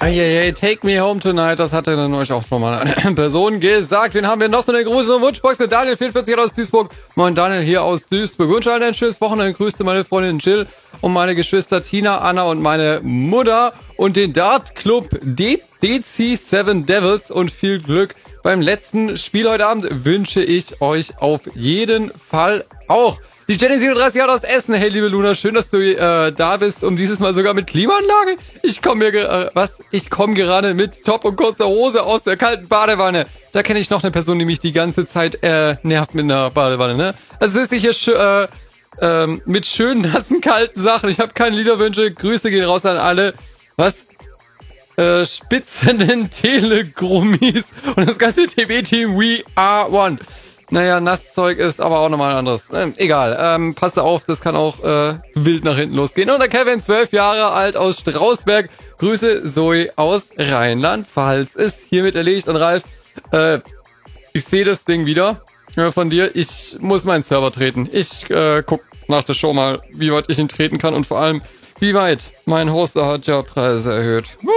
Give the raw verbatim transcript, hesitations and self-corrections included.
Eieiei, take me home tonight, das hatte dann euch auch schon mal eine Person gesagt. Wen haben wir noch so eine Gruß- und Wunschbox? Der Daniel vierundvierzig aus Duisburg. Moin Daniel hier aus Duisburg. Wünsche allen ein schönes Wochenende. Grüße meine Freundin Jill und meine Geschwister Tina, Anna und meine Mutter und den Dart Club D C sieben Devils und viel Glück beim letzten Spiel heute Abend wünsche ich euch auf jeden Fall auch. Die Jenny siebenunddreißig Jahre aus Essen. Hey, liebe Luna, schön, dass du äh, da bist und dieses Mal sogar mit Klimaanlage. Ich komme mir, äh, was? Ich komme gerade mit Top und kurzer Hose aus der kalten Badewanne. Da kenne ich noch eine Person, die mich die ganze Zeit äh, nervt mit einer Badewanne, ne? Also es ist hier sch- äh, ähm, mit schönen, nassen, kalten Sachen. Ich habe keine Liederwünsche. Grüße gehen raus an alle. Was? Äh, spitzenden Telegrummis und das ganze T B-Team We Are One. Naja, Nasszeug ist aber auch nochmal ein anderes. Ähm, egal, ähm, passt auf, das kann auch äh, wild nach hinten losgehen. Und der Kevin, zwölf Jahre alt aus Strausberg. Grüße Zoe aus Rheinland-Pfalz. Ist hiermit erledigt. Und Ralf, äh, ich sehe das Ding wieder äh, von dir. Ich muss meinen Server treten. Ich äh, guck nach der Show mal, wie weit ich ihn treten kann und vor allem, wie weit mein Hoster hat ja Preise erhöht.